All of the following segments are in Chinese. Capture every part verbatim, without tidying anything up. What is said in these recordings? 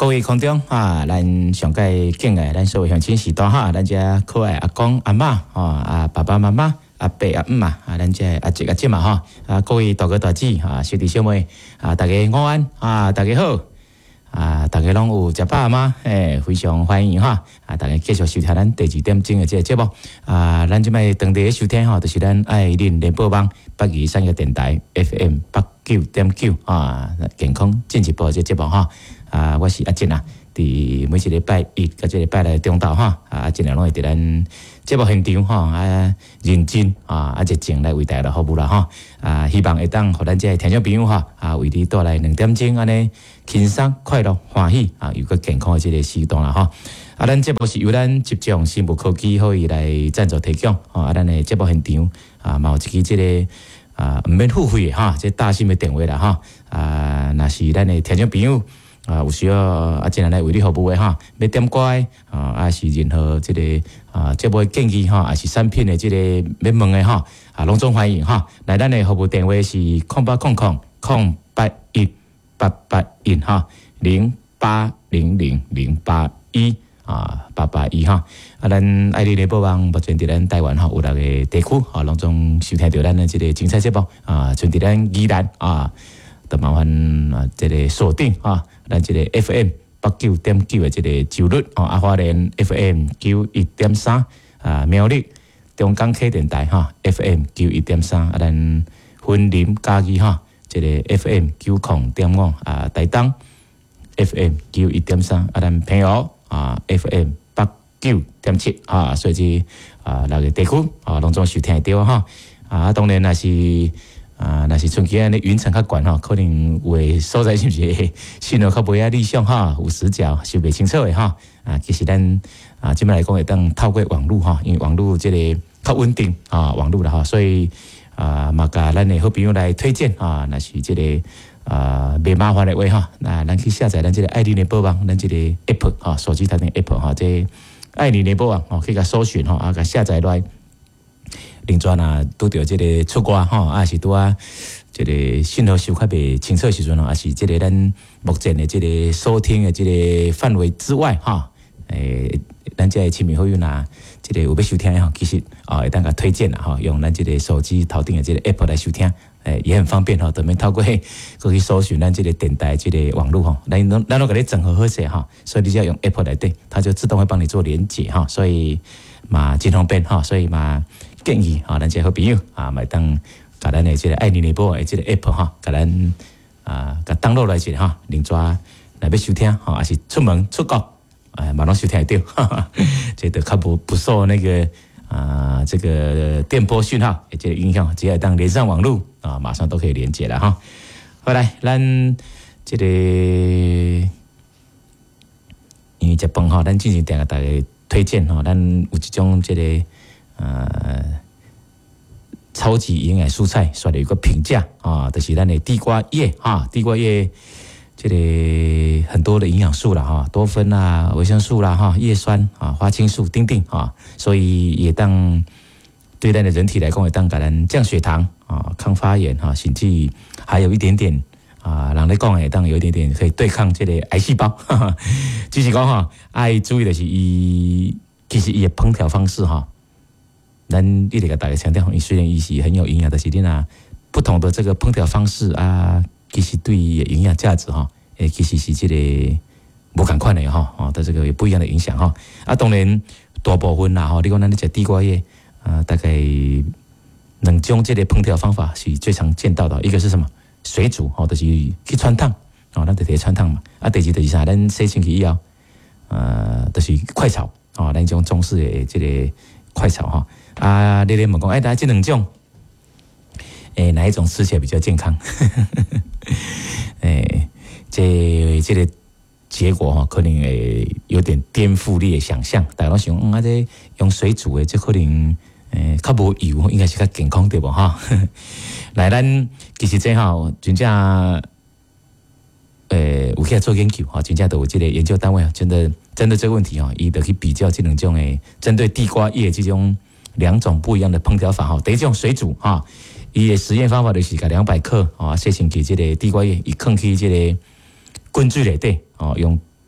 各位空中啊，咱上界敬爱咱所有乡亲士大哈，咱遮可爱阿公阿嬷啊，啊爸爸妈妈。阿伯阿姆嘛，啊，咱这阿姐阿姐嘛哈，啊，各位大哥大姐啊，小弟小妹啊，大家午安啊，大家好啊，大家拢有食饱吗？诶，非常欢迎哈，啊，大家继续收听咱第二点钟的这个节目啊，咱即摆当地收听吼，就是咱爱恁联播网北宜产业电台 F M 八九点九啊，健康进一步这节目哈，啊，我是阿健啊。伫每一礼拜一甲即礼拜来中昼哈，啊，尽量拢会伫咱节目现场哈，啊，认真啊，啊，热情来为大家服务啦哈，啊，希望会当互咱这听众朋友哈，啊，为你带来两点钟安尼轻松、快乐、欢喜啊，有个健康的这个时段啦哈。啊，咱节目是由咱集中生物科技可以来赞助提供啊，咱的节目现场啊，嘛有一支这个啊毋免付费的哈，这大型的电话啦哈，啊，若是咱的听众朋友。啊，有需要啊，进来来为你服务的哈，要点歌啊，还是任何这个啊，节目的建议哈，还是产品的这个要问的哈，啊，拢总欢迎哈。来，咱的服务电话是空八空空空八一八八一哈，零八零零零八一啊，八八一哈。啊，咱爱丽联播网目前伫咱台湾哈有六个地区啊，拢总收听到咱的这个精彩节目啊，像伫咱宜兰啊。就麻烦啊，这个锁定啊，咱这个 F M 八九点九的这个周日啊，阿华联 F M 九一点三啊，苗栗中港客电台哈 F M 九一点三啊，咱云林嘉义哈，这个 F M 九零点五啊，台东 F M 九一点三啊，咱朋友啊 F M 八九点七啊，所以这啊六个地区啊，拢总收听得到哈啊，当然也是。啊，若是春期安尼云层较悬吼，可能有诶所在是毋是信号较袂遐理想哈，有死角收袂清楚诶哈。啊，其实咱啊，即摆来讲会当透过网络哈，因为网络即个较稳定啊，网络啦哈，所以啊，嘛甲咱诶好朋友来推荐啊，若是即个啊袂麻烦诶话哈，那咱去下载咱即个爱丽联播网，咱即个 app 哈，手机头顶 app 哈，即爱丽联播网吼，去甲搜寻吼，啊，甲下载落来。另专啊，拄着即个出歌吼，啊是拄啊，即个信号收较袂清楚时阵吼，啊是即个咱目前的即个收听的即个范围之外哈，诶，咱这亲密好友呐，即个有要收听吼，其实啊会当甲推荐啦吼，用咱即个手机头顶的即个 app 来收听，诶也很方便吼，对面透过过去搜寻咱即个电台即个网络吼，咱拢咱拢甲你整合好势哈，所以你只要用 app 来对，它就自动会帮你做连结哈，所以嘛真方便哈，所以嘛。建议啊，咱这好朋友啊，买当甲咱的这个爱你联播的这个 app 哈，甲咱啊甲登录来一哈，另抓来要收听哈，还是出门出国哎，马上收听得到，哈哈，这个较不不受那个啊这个电波讯号这个影响，只要当连上网络啊，马上都可以连接了哈。后来咱这个因为食饭哈，咱进行定个大家推荐哈，咱有一种这个。呃，超级营养蔬菜，说了有个评价啊，就是咱的地瓜叶啊，地瓜叶这个很多的营养素啦哈，多酚啦、维生素啦哈、叶酸啊、花青素等等啊，所以也当对咱的人体来讲，也当给咱降血糖啊、抗发炎哈，甚至还有一点点啊，人来讲也当有一点点可以对抗这个癌细胞。哈哈，就是讲哈，爱注意的是伊其实伊的烹调方式哈。咱一直给大家强调，伊虽然伊是很有营养，但是你若不同的这个烹调方式啊，其实对营养价值哈，诶，其实是这个无共款的哈，哦，的这个有不一样的影响哈。啊，当然大部分啦，吼，你讲咱咧食地瓜叶啊，大概两种这个烹调方法是最常见到的，一个是什么？水煮，吼，就是去穿烫，哦，咱就直接穿烫嘛。啊，第二就是啥？咱洗清气以后，呃，就是快炒，哦，咱种中式的这个快炒哈。啊，你咧问讲，哎，大家这两种，诶、欸，哪一种吃起来比较健康？诶、欸，这这个结果哈，可能会有点颠覆你的想象。大家都想，嗯，啊，这用水煮的，这可能诶较无油，应该是较健康对无哈？来，咱其实这哈，真正诶有去做研究哈，真正都有这个研究单位真的针对这个问题哈，伊就去比较这两种诶，针对地瓜叶这种。两种不一样的烹调法哈，第一种水煮哈，伊的实验方法就是甲两百克啊，洗清气这个地瓜叶，伊放去这个滚水内底哦，用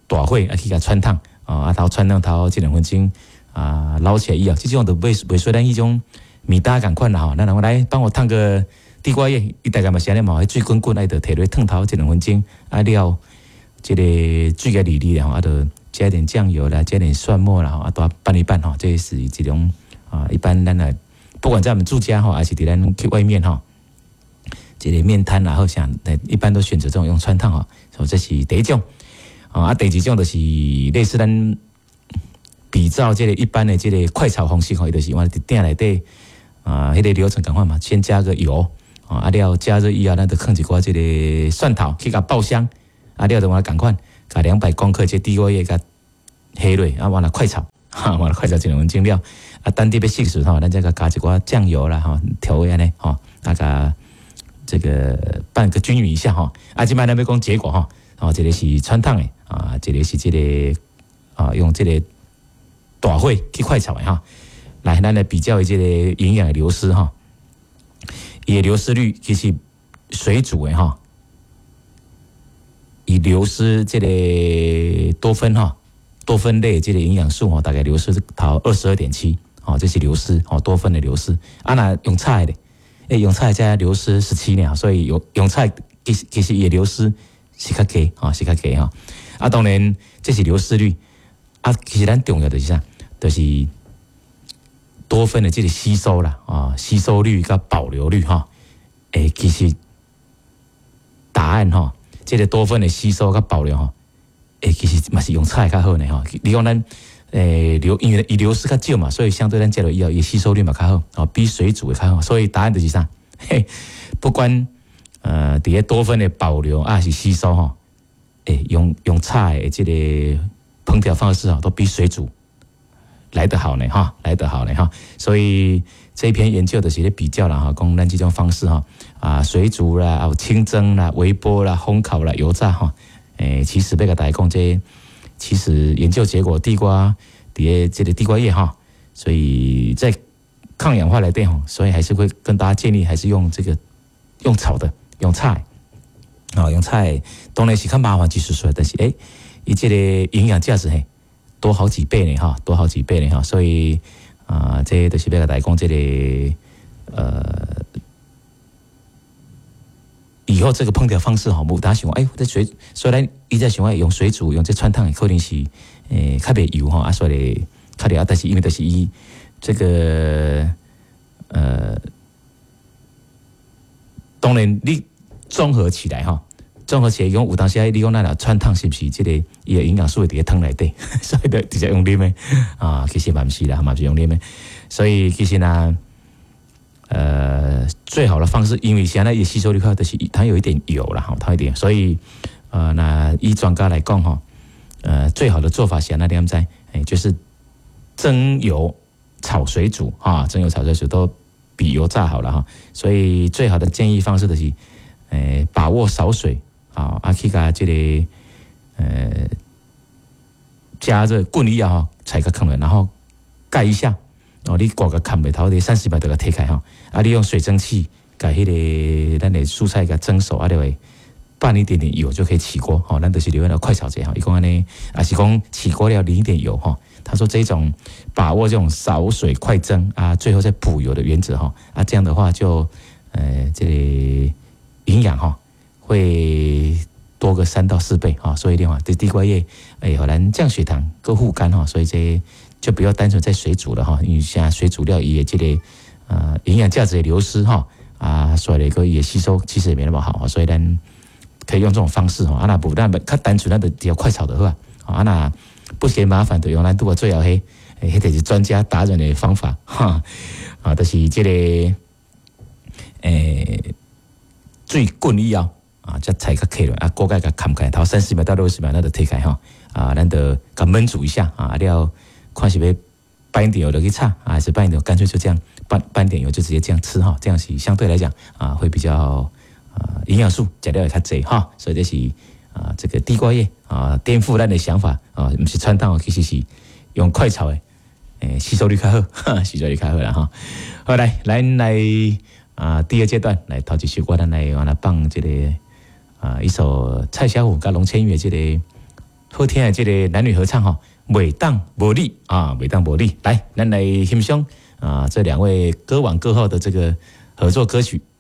大火啊去甲穿烫啊，啊头穿烫头一两分钟啊，捞起来以后，这种就袂袂说咱迄种米搭共款啦吼，咱人来帮我烫个地瓜叶，伊大概嘛是安尼嘛，迄水滚滚，啊，就摕落烫头一两分钟，啊了，这个水个沥沥啦吼，啊，就加点酱油啦，加点蒜末啦吼，啊，都拌一拌吼，这是一种啊，一般咱来不管在我们住家吼，还是伫咱去外面吼。这个面摊啦，好像一般都选择这种用穿烫哈，所以这是第一种啊。第二种就是类似咱比照这个一般的这个快炒方式吼，伊就是往伫鼎内底啊，迄、那个流程赶快嘛，先加个油啊，啊了加热以后，咱就放一寡这个蒜头去甲爆香，啊了就往赶快，甲两百公克这地瓜叶甲下落，啊往来快炒，哈，往来快炒一两分钟了，啊等底要熟时吼，咱再甲加一寡酱油啦吼，调味安尼吼，啊甲。这个拌个均匀一下哈，啊，即摆咱要讲结果哈，哦，这个是穿烫的啊，这个是这个啊，用这个大火去快炒的哈，来，咱来比较这个营养的流失哈，伊的流失率其实水煮的哈，以流失这个多酚哈，多酚类这个营养素哈，大概流失到二十二点七，哦，这是流失哦，多酚的流失，啊，那用菜的。诶，用菜才流失十七年，所以用用菜其实其实也流失是较低啊，是较低哈。啊，当然这是流失率啊，其实咱重要的是啥？就是多酚的这个吸收啦啊，吸收率跟保留率哈。诶，其实答案哈，这个多酚的吸收跟保留哈，诶，其实嘛是用菜较好呢哈。你讲咱。诶，流因为伊流失较少嘛，所以相对咱食落以后，伊吸收率嘛较好，哦，比水煮的较好。所以答案就是啥？嘿，不管呃，伫个多酚的保留啊，是吸收吼，诶，用用菜的这个烹调方式啊，都比水煮来得好呢，哈，来得好呢，哈。所以这一篇研究的是咧比较啦，哈，讲咱这种方式哈，啊，水煮啦，啊，清蒸啦，微波啦，烘烤啦，油炸哈，诶，其实要甲大家讲这。其实研究结果，地瓜底下这个地瓜叶哈，所以在抗氧化来对哈，所以还是会跟大家建议，还是用这个用炒的，用菜啊，用菜当然是较麻烦技术出来，但是诶，伊这个营养价值嘿多好几倍呢哈，多好几倍呢哈，所以啊、呃，这就是要甲大家讲这个呃。以后这个烹调方式吼，无大家想哎，这水虽然伊在想用水煮，用这穿烫，可能是诶较袂油吼，啊，所以较了，但是因为就是伊这个呃，当然你综合起来哈，综合起来用有当时你讲咱若穿烫是不是这个伊的营养素会伫个汤内底，所以就直接用啉的啊，其实嘛毋是啦，嘛是用啉的，所以其实呢。呃，最好的方式，因为现在也吸收率高，就是它有一点油了哈，它有一点，所以呃，那以专家来讲哈，呃，最好的做法是那点在，哎，就是蒸油炒水煮啊，蒸油炒水煮都比油炸好了哈，所以最好的建议方式就是，呃，把握少水啊，啊去甲这个呃加热滚一下哈，踩个坑了，然后盖一下。哦，你挂个砍尾头，你三十秒就给它推开哈。啊，你用水蒸气把迄个咱的蔬菜给蒸熟，啊，就会拌一点点油就可以起锅。哦，咱就是留在快炒者哈。伊讲安尼，啊是讲起锅了淋一点油哈。他说这种把握这种少水快蒸啊，最后再补油的原则哈。啊，这样的话就呃这里营养哈会多个三到四倍哈。所以的话，这地瓜叶哎，好难降血糖、够护肝哈。所以这就不要单纯在水煮了哈，因为现在水煮料也这个呃营养价值也流失哈啊，所以那个也吸收其实也没那么好，所以咱可以用这种方式哈，啊那不但较单纯那的只要快炒的话，啊那不嫌麻烦的用咱拄个最后迄，迄就是专家达人的方法哈啊，就是这个诶水滚以后啊，再菜较开了啊，锅盖甲砍开，头三十秒到六十秒那就推开哈啊，咱就甲焖煮一下啊，了。看是要拌一点油就去炒，还是拌一点油干脆就这样拌拌点油就直接这样吃哈，这样是相对来讲啊会比较啊营养素加料也较济哈，所以这是啊这个地瓜叶啊颠覆咱的想法啊，不是穿烫，其实是用快炒的，诶吸收率较好，吸收率较好啦哈。好来，咱来啊第二阶段来头一首歌，咱来往来放这个啊一首蔡小虎跟龙千月这个。 好听的这个男女合唱哈，袂当无你啊，袂当无你。来，咱来欣赏啊，这两位歌王歌后的这个合作歌曲。